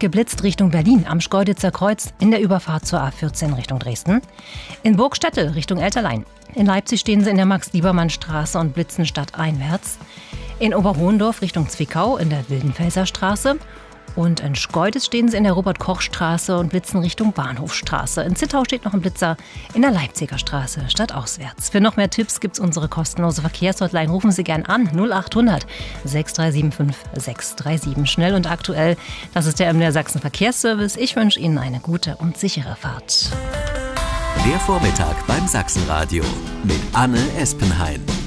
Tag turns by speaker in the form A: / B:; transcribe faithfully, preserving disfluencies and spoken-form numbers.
A: geblitzt Richtung Berlin am Schkeuditzer Kreuz in der Überfahrt zur A vierzehn Richtung Dresden. In Burgstättel Richtung Elterlein. In Leipzig stehen sie in der Max-Liebermann-Straße und blitzen stadteinwärts. In Oberhohendorf Richtung Zwickau in der Wildenfelser Straße. Und in Schkeuditz stehen sie in der Robert-Koch-Straße und blitzen Richtung Bahnhofstraße. In Zittau steht noch ein Blitzer in der Leipziger Straße, stadtauswärts. Für noch mehr Tipps gibt's unsere kostenlose Verkehrshotline. Rufen Sie gern an, null acht hundert sechs drei sieben fünf sechs drei sieben. Schnell und aktuell, das ist der M D R Sachsen Verkehrsservice. Ich wünsche Ihnen eine gute und sichere Fahrt.
B: Der Vormittag beim Sachsenradio mit Anne Espenhain.